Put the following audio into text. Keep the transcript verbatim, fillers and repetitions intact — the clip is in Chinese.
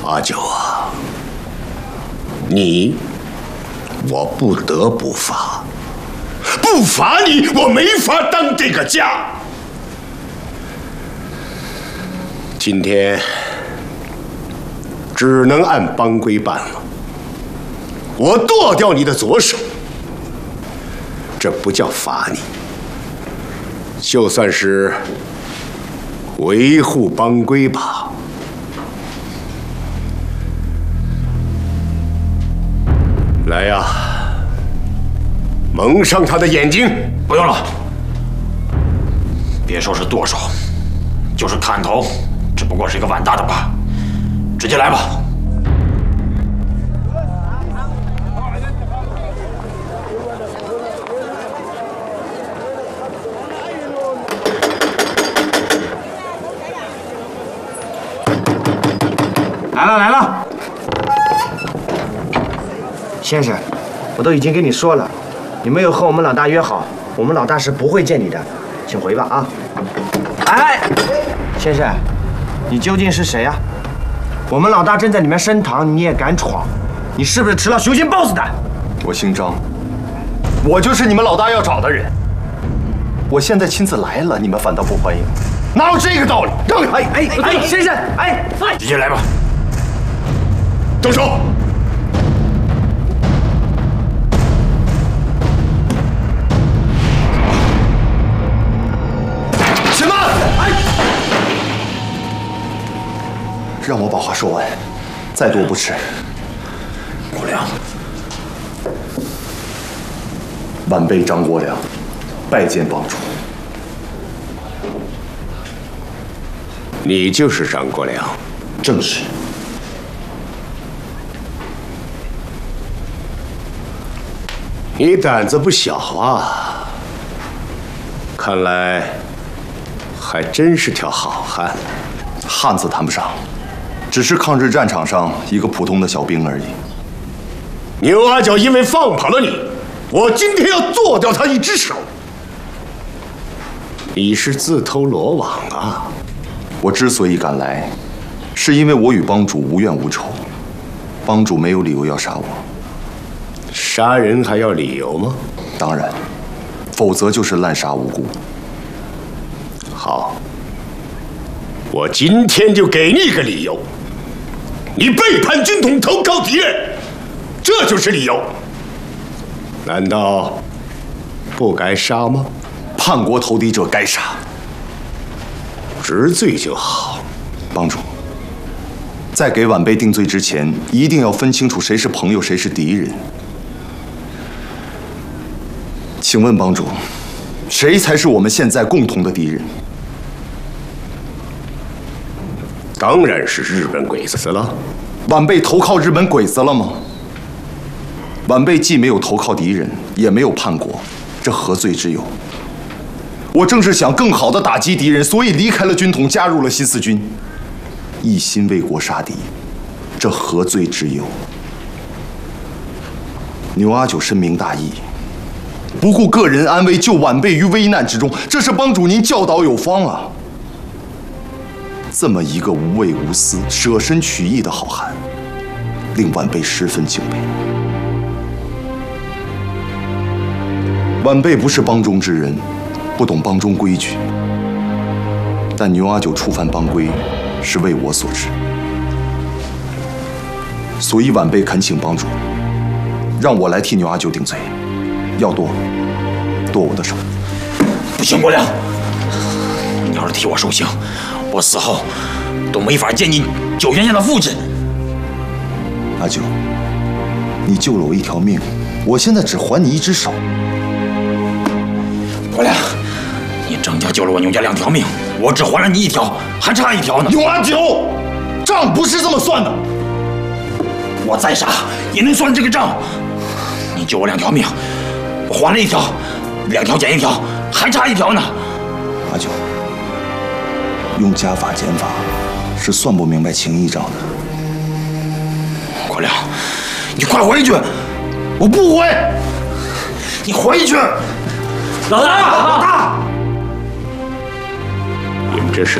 阿九啊，你我不得不罚，不罚你我没法当这个家。今天只能按帮规办了。我剁掉你的左手，这不叫罚你，就算是维护帮规吧。来呀，蒙上他的眼睛。 不用了，别说是剁手，就是砍头，只不过是一个碗大的疤，直接来吧。 来了来了，先生，我都已经跟你说了，你没有和我们老大约好，我们老大是不会见你的，请回吧啊！哎，先生，你究竟是谁啊？我们老大正在里面升堂，你也敢闯？你是不是吃了熊心 boss 的？ 我姓张，我就是你们老大要找的人。我现在亲自来了，你们反倒不欢迎，哪有这个道理？让开！ 哎哎哎，先生，哎， 直接来吧。 动手！ 且慢！哎，让我把话说完，再多不迟。 国良， 晚辈张国良，拜见帮主。 你就是张国良？ 正是。 你胆子不小啊，看来还真是条好汉。 汉子谈不上，只是抗日战场上一个普通的小兵而已。 牛阿角因为放跑了你，我今天要剁掉他一只手。你是自投罗网啊！ 我之所以敢来，是因为我与帮主无怨无仇，帮主没有理由要杀我。 杀人还要理由吗？ 当然，否则就是滥杀无辜。 好，我今天就给你一个理由：你背叛军统，投靠敌人，这就是理由。难道不该杀吗？ 叛国投敌者该杀。 直罪就好。 帮主，在给晚辈定罪之前，一定要分清楚谁是朋友，谁是敌人。请问帮主，谁才是我们现在共同的敌人？ 当然是日本鬼子了。 晚辈投靠日本鬼子了吗？晚辈既没有投靠敌人，也没有叛国，这何罪之有？我正是想更好地打击敌人，所以离开了军统，加入了新四军，一心为国杀敌，这何罪之有？牛阿九深明大义，不顾个人安危，救晚辈于危难之中，这是帮主您教导有方啊！这么一个无畏无私、舍身取义的好汉，令晚辈十分敬佩。晚辈不是帮中之人，不懂帮中规矩，但牛阿九触犯帮规，是为我所知，所以晚辈恳请帮主，让我来替牛阿九定罪，要剁，剁我的手。 不行，国良，你要是替我受刑，我死后都没法见你九原县的父亲。 阿九，你救了我一条命，我现在只还你一只手。 国良，你张家救了我牛家两条命，我只还了你一条，还差一条呢。 牛阿九，账不是这么算的。 我再傻也能算这个账。你救我两条命，我还了一条，两条减一条，还差一条呢。 阿九，用加法减法是算不明白情义账的。 国良，你快回去！我不回，你回去！老大，老大， 你们这是